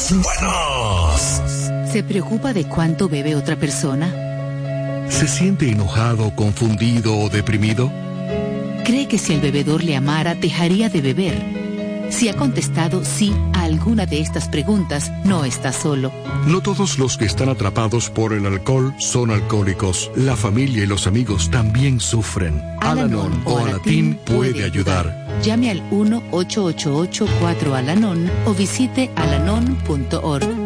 buenos. ¿Se preocupa de cuánto bebe otra persona? ¿Se siente enojado, confundido o deprimido? ¿Cree que si el bebedor le amara, dejaría de beber? Si ha contestado sí a alguna de estas preguntas, no está solo. No todos los que están atrapados por el alcohol son alcohólicos. La familia y los amigos también sufren. Al-Anon o Alatín puede ayudar. Llame al 1-888-4-Al-Anon o visite alanon.org.